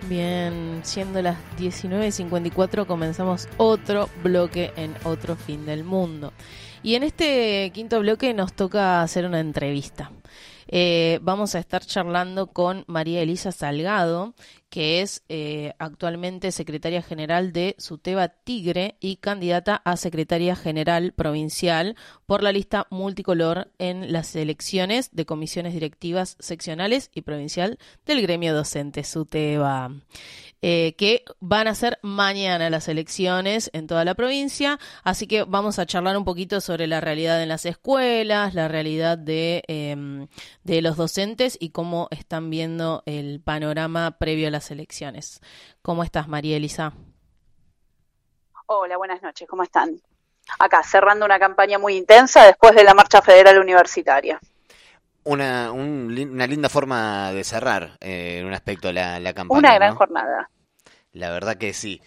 Bien, siendo las 19:54 comenzamos otro bloque en otro fin del mundo. Y en este quinto bloque nos toca hacer una entrevista. Vamos a estar charlando con María Elisa Salgado, que es actualmente secretaria general de SUTEBA Tigre y candidata a secretaria general provincial por la lista multicolor en las elecciones de comisiones directivas seccionales y provincial del gremio docente SUTEBA. Que van a ser mañana las elecciones en toda la provincia, así que vamos a charlar un poquito sobre la realidad en las escuelas, la realidad de los docentes y cómo están viendo el panorama previo a las elecciones. ¿Cómo estás, María Elisa? Hola, buenas noches, ¿cómo están? Acá, cerrando una campaña muy intensa después de la Marcha Federal Universitaria. Una linda forma de cerrar en un aspecto la campaña, Una gran ¿no? jornada. La verdad que sí.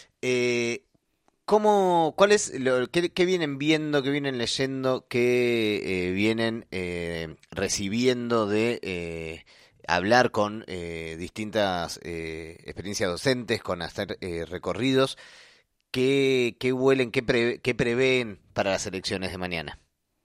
¿Qué vienen viendo, qué vienen leyendo, qué vienen recibiendo de hablar con distintas experiencias docentes, con hacer recorridos? ¿Qué huelen, qué prevén para las elecciones de mañana?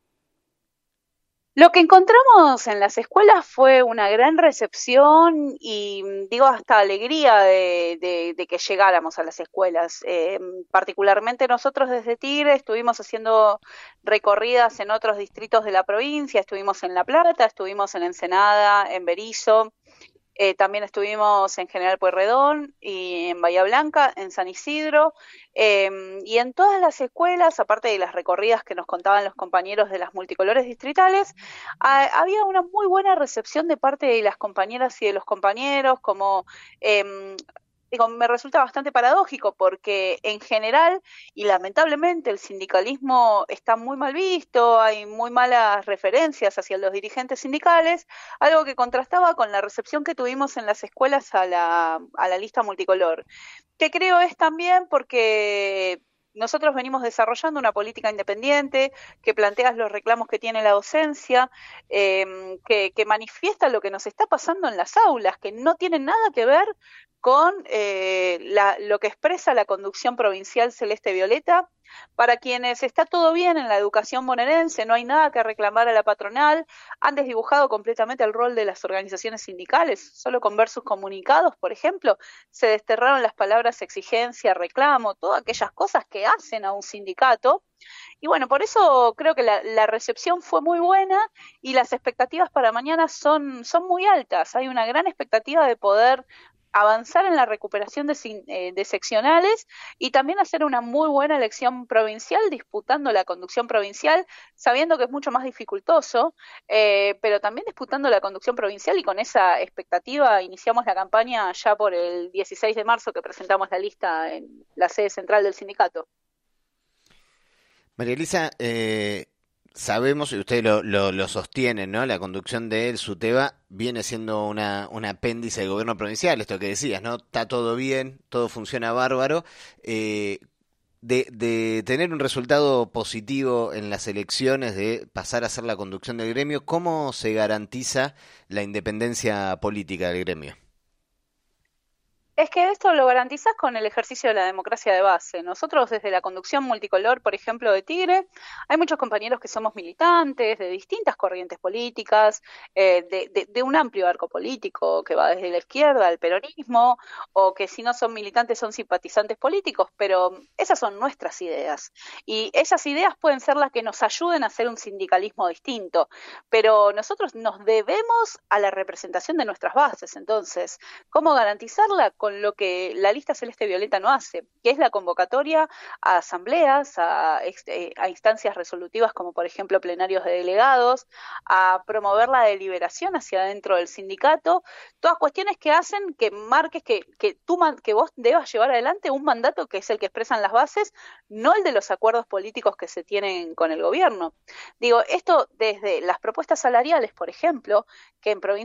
Lo que encontramos en las escuelas fue una gran recepción y digo hasta alegría de que llegáramos a las escuelas. Particularmente nosotros desde Tigre estuvimos haciendo recorridas en otros distritos de la provincia, estuvimos en La Plata, estuvimos en Ensenada, en Berisso. También estuvimos en General Pueyrredón y en Bahía Blanca, en San Isidro, y en todas las escuelas, aparte de las recorridas que nos contaban los compañeros de las multicolores distritales, había una muy buena recepción de parte de las compañeras y de los compañeros, como digo, me resulta bastante paradójico porque en general y lamentablemente el sindicalismo está muy mal visto, hay muy malas referencias hacia los dirigentes sindicales, algo que contrastaba con la recepción que tuvimos en las escuelas a la lista multicolor, que creo es también porque nosotros venimos desarrollando una política independiente que plantea los reclamos que tiene la docencia, que manifiesta lo que nos está pasando en las aulas, que no tiene nada que ver con lo que expresa la conducción provincial Celeste Violeta. Para quienes está todo bien en la educación bonaerense, no hay nada que reclamar a la patronal, han desdibujado completamente el rol de las organizaciones sindicales, solo con ver sus comunicados, por ejemplo, se desterraron las palabras exigencia, reclamo, todas aquellas cosas que hacen a un sindicato. Y bueno, por eso creo que la recepción fue muy buena y las expectativas para mañana son muy altas. Hay una gran expectativa de poder avanzar en la recuperación de seccionales y también hacer una muy buena elección provincial, disputando la conducción provincial, sabiendo que es mucho más dificultoso, pero también disputando la conducción provincial y con esa expectativa iniciamos la campaña ya por el 16 de marzo que presentamos la lista en la sede central del sindicato. María Elisa, sabemos, y ustedes lo sostienen, ¿no? La conducción del SUTEBA viene siendo un apéndice del gobierno provincial, esto que decías, ¿no? Está todo bien, todo funciona bárbaro. De tener un resultado positivo en las elecciones, de pasar a ser la conducción del gremio, ¿cómo se garantiza la independencia política del gremio? Es que esto lo garantizás con el ejercicio de la democracia de base. Nosotros desde la conducción multicolor, por ejemplo, de Tigre, hay muchos compañeros que somos militantes de distintas corrientes políticas, de un amplio arco político que va desde la izquierda al peronismo, o que si no son militantes son simpatizantes políticos, pero esas son nuestras ideas. Y esas ideas pueden ser las que nos ayuden a hacer un sindicalismo distinto, pero nosotros nos debemos a la representación de nuestras bases. Entonces, ¿cómo garantizarla? Con lo que la lista Celeste Violeta no hace, que es la convocatoria a asambleas, a instancias resolutivas como por ejemplo plenarios de delegados, a promover la deliberación hacia adentro del sindicato, todas cuestiones que hacen que marques que vos debas llevar adelante un mandato que es el que expresan las bases, no el de los acuerdos políticos que se tienen con el gobierno. Digo, esto desde las propuestas salariales, por ejemplo, que en provincia